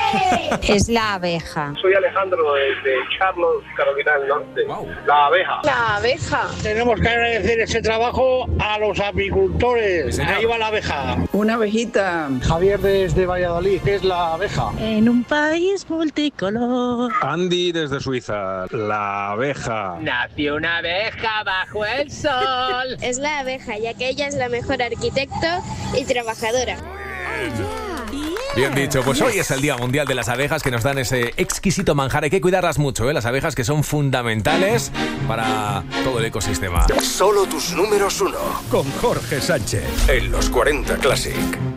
Es la abeja. Soy Alejandro desde Charlotte, Carolina del Norte. Wow. La abeja. La abeja. Tenemos que agradecer ese trabajo a los apicultores. Sí, señor. Ahí va la abeja. Una abejita. Javier desde Valladolid, ¿qué es la abeja? En un país multicolor. Andy desde Suiza, la abeja. Nació una abeja bajo el sol. Es la abeja, ya que ella es la mejor arquitecto y trabajadora. Bien dicho, pues hoy es el Día Mundial de las Abejas, que nos dan ese exquisito manjar. Hay que cuidarlas mucho, las abejas, que son fundamentales para todo el ecosistema. Solo tus números uno. Con Jorge Sánchez. En los 40 Classic.